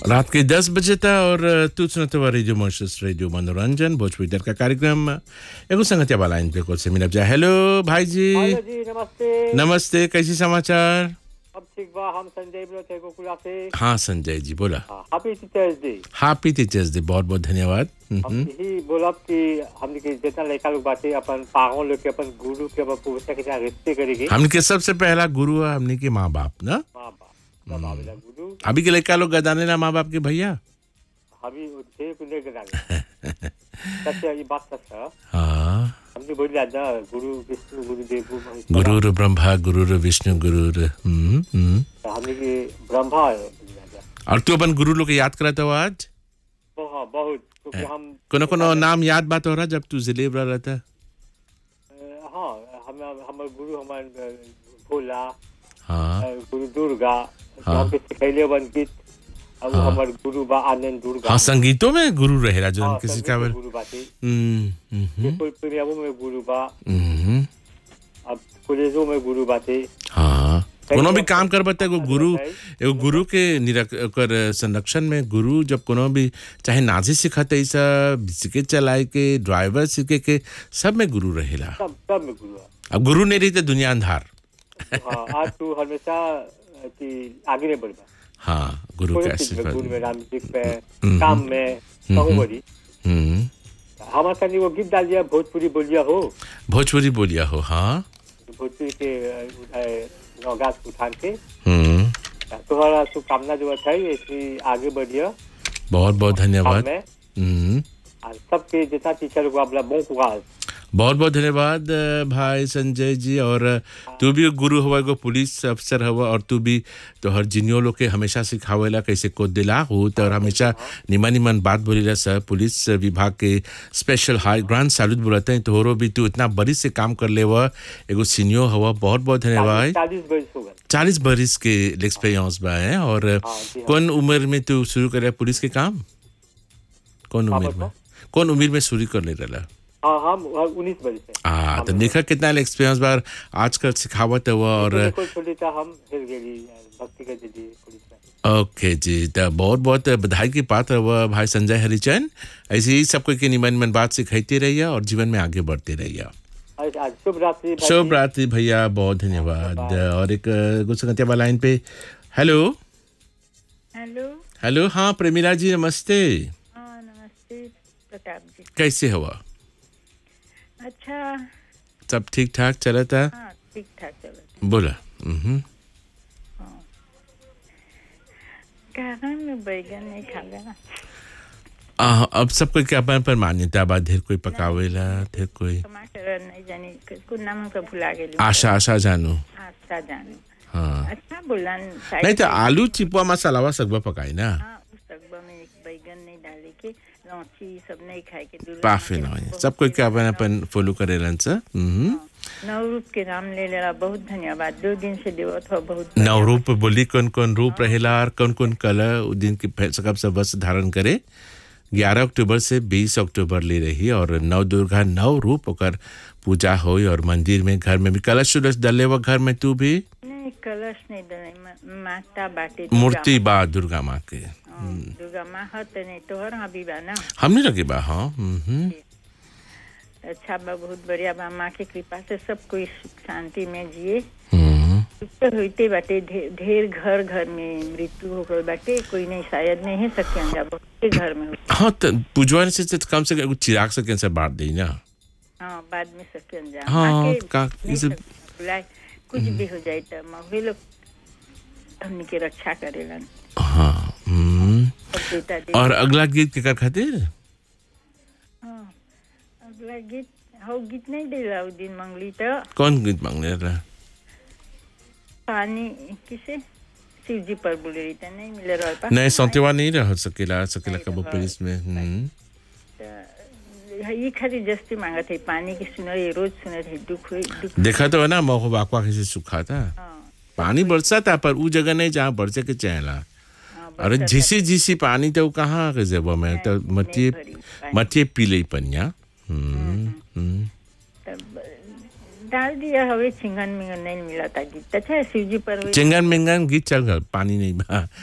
रात के 10 बजे था और तू सुनते हुआ रेडियो मॉर्शस रेडियो मनोरंजन भोजपुरी दर का कार्यक्रम एगो संगतिया वाला इन पे को से मिलब जाए। हेलो भाई जी। हेलो जी, नमस्ते। नमस्ते, कैसी समाचार? अब ठीक बा। हम संजय बोलो थे गोकुला से। हाँ संजय जी बोला। Happy teachers day. Happy teachers day, बहुत बहुत धन्यवाद। हम यही बोलब कि हमने के जितना लड़का लोग बातें अपन पागों लोग के अपन गुरु के अपन पूछता के साथ रिश्ते करेंगे। हमने के सबसे पहला गुरु है हमने के माँ बाप ना। माँ बाप बाबा गुरु। अभी के लड़का लोग गदाने ना माँ बाप के भैया। अभी उठे कुने के डाले। सच्चा ये बात सच है। हाँ हमने बोली आज गुरु विष्णु गुरुदेव गुरुर ब्रह्मा गुरुर विष्णु गुरुर हमने के ब्रह्मा। और तू अपन गुरु लोग के याद करता हो आज? बहुत क्योंकि हम कोनो कोनो नाम याद बात हो रहा जब तू जिले में रहता? हाँ हम हमारे गुरु हमारे भोला। हाँ गुरु दुर्गा। हाँ। हमके सिखैले बन गीत। अब हाँ। हमारे गुरु बा आनंद दुर्गा। हाँ संगीतों में गुरु रहेला जो हाँ, किसी संगीत का में गुरु बाते। कोई प्रियाबों में गुरु बा। अब कॉलेजों में गुरु बाते। हाँ कोनो भी काम कर बता गुरु एगो गुरु के कर संरक्षण में गुरु जब कोनो भी चाहे नाजी सिखाते ऐसा बिस्किट चलाए के ड्राइवर सीखे के सब में गुरु रहेला। सब में गुरु है। अब गुरु नहीं रही तो दुनिया अंधार। हाँ आज तू हमेशा कि आगे नहीं बढ़। हाँ गुरु कोई का चीज में आशीर्वाद। गुरु में रामजी पे काम में कहूँ बड़ी हमारे साथ वो गीत डाल दिया भोजपुरी बोलिया हो। भोजपुरी बोलिया हो। हाँ भोजपुरी के नौगात उठान के तुम्हारा शुभकामना जो है इसलिए आगे बढ़िया। बहुत बहुत धन्यवाद। सबके जितना टीचर को आप बहुत बहुत धन्यवाद भाई संजय जी। और तू भी गुरु हुआ को पुलिस अफसर हुआ और तू भी तो हर जिनियो लोग के हमेशा सिखावेला कैसे को दिला हो तो और हमेशा निमन निमन बात बोलीला सर। पुलिस विभाग के स्पेशल हाई ग्रांड सैल्यूट बोलते हैं तोहरो भी तू इतना बरिस से काम कर ले हुआ एगो सीनियर हुआ। बहुत बहुत धन्यवाद। 40 बरिस के एक्सपीरियंस बा है। और कौन उम्र में तू शुरू करे पुलिस के काम? कौन उम्र में शुरू कर ले रहा? हाँ हम 19 बजे से। तो देखा कितना एक्सपीरियंस बार आजकल सिखावत हुआ। और ओके जी तो बहुत बहुत बधाई की पात्र हुआ भाई संजय हरिचंद। ऐसे ही सब कोई के निमन मन बात सिखाते रहिए और जीवन में आगे बढ़ते रहिए। शुभ रात्रि भैया, बहुत धन्यवाद। और एक गुस्सा वाला लाइन पे। Hello hello hello. हाँ प्रेमिला जी नमस्ते। हाँ नमस्ते प्रताप जी, कैसे हुआ? अच्छा सब ठीक ठाक चला था? हाँ ठीक ठाक चला। बोला। कहा में बैगन नहीं खाले ना। अब सबको क्या पर मान्यता बा ढेर कोई पकावेला ढेर कोई टमाटर नहीं जानी कुछ नाम का भुला गेली। आशा जानू। आशा जानू। हाँ अच्छा बोलन नहीं तो आलू चिपवा मसालावा सगवा पकाई ना। हाँ उस सगवा में एक बैगन नहीं डाले के लौची सब नहीं खाए के पाफे ना सब कोई क्या अपन फॉलो करेलन सर। नवरूप के नाम ले लेला बहुत धन्यवाद। 2 दिन से देवत हो बहुत नवरूप बोली कौन कौन रूप रहेला और कौन कौन कलर उस दिन के सब वस्त्र धारण करे। 11 अक्टूबर से 20 अक्टूबर ले रही और नव दुर्गा नव रूप होकर पूजा हो। और मंदिर में घर में भी कलश उलश डले हुआ घर में तू भी नहीं कलश नहीं डले माता बाटे मूर्ति बा दुर्गा माँ के। दुर्गा माँ हत नहीं तोहर अभी बा ना हमने लगे बा। हाँ अच्छा बा बहुत बढ़िया बा। माँ के कृपा से सब कोई सुख शांति में जिए। तो होते बाटे ढेर घर घर में मृत्यु हो गई बाटे कोई नहीं शायद नहीं है सके बहुत घर में। हाँ तो पूजवा से कम से कम चिराग से कैसे बांट दी ना। हाँ बाद में सके जा। हाँ का कुछ भी हो जाए तो वही लोग हमने के रक्षा करेलन। हाँ और अगला गीत के कर खातिर? हाँ अगला गीत हो गीत नहीं दिला उस दिन मंगली तो। कौन गीत मांगने रहा? पानी किसे शिव जी पर बोले रही था नहीं मिले रहा। नहीं सौतेवा नहीं रह सकेला कब पुलिस में। ये खाली जस्ती मांगा थे पानी की सुने रोज सुने थे दुख देखा तो है ना मोह बाकवा कैसे सुखा था। पानी बरसा था पर वो जगह नहीं जहाँ बरसे के चहला। अरे झीसी पानी तो कहाँ के जब मैं तो मटिए पी ले पनिया। डाल दिया हवे चिंगन मिंगन नहीं मिला था गीत अच्छा शिवजी पर चिंगन मिंगन गीत चल गया पानी नहीं बा।